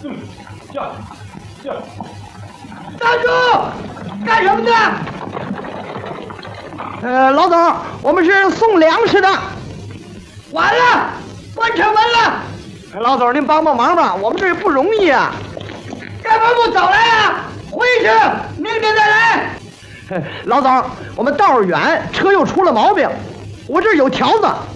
叫！ 站住！干什么呢？ 老总，我们是送粮食的。 完了，关城门了！ 老总，您帮忙吧，我们这不容易啊。 干嘛不早来啊？回去，明天再来。 老总，我们道儿远，车又出了毛病，我这儿有条子。